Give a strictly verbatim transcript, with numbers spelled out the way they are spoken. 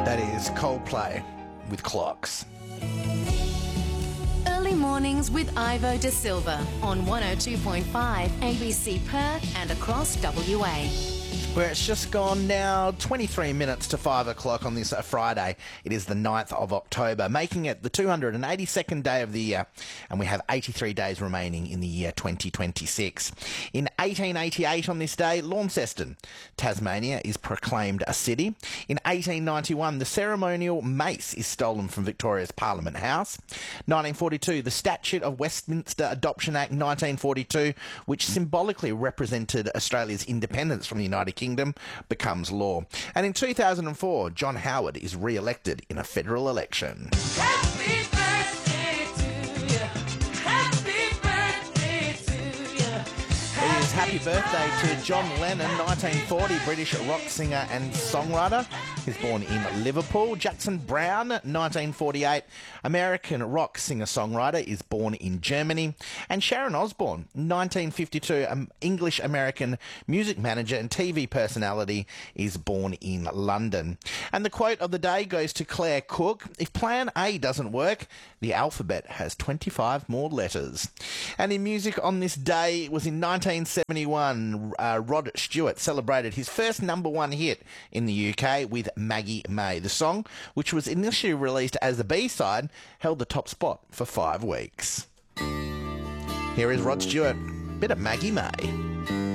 That is Coldplay with Clocks. Early mornings with Ivo De Silva on one oh two point five A B C Perth and across W A. Where it's just gone now twenty-three minutes to five o'clock on this uh, Friday. It is the ninth of October, making it the two hundred eighty-second day of the year, and we have eighty-three days remaining in the year twenty twenty-six. In eighteen eighty-eight on this day, Launceston, Tasmania is proclaimed a city. In eighteen ninety-one, the ceremonial mace is stolen from Victoria's Parliament House. nineteen forty-two, the Statute of Westminster Adoption Act nineteen forty-two, which symbolically represented Australia's independence from the United Kingdom, becomes law. And in two thousand four, John Howard is re-elected in a federal election. Happy birthday to you. Happy birthday to you. It is happy birthday to John Lennon, nineteen forty, British rock singer and songwriter. He's born in Liverpool. Jackson Browne, nineteen forty-eight, American rock singer-songwriter, is born in Germany. And Sharon Osbourne, nineteen fifty-two, um, English-American music manager and T V personality, is born in London. And the quote of the day goes to Claire Cook: "If plan A doesn't work, the alphabet has twenty-five more letters." And in music on this day, it was in nineteen seventy-one, uh, Rod Stewart celebrated his first number one hit in the U K with Maggie May. The song, which was initially released as a B-side, held the top spot for five weeks. Here is Rod Stewart, bit of Maggie May.